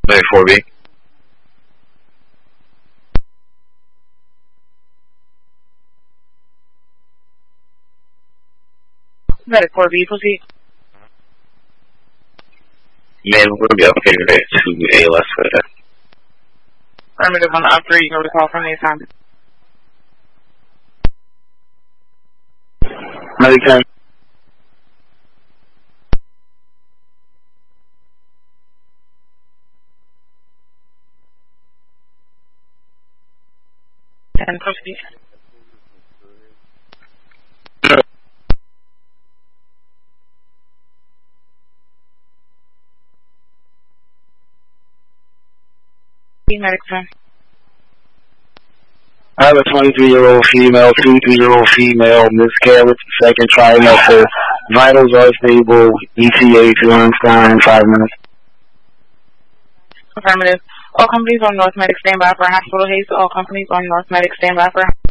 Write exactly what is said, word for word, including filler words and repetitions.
Medic four B. Medic four B, proceed. Man, we'll be updated at two A L S for that. Affirmative on the up three, you can recall from the assignment. Medic ten. And proceed. Medic ten. I have a twenty-three-year-old female, two three-year-old female, miscarriage, second trimester, vitals are stable, E T A to Einstein, five minutes. Affirmative. All companies on North Medic standby for hospital haste. All companies on North Medic standby for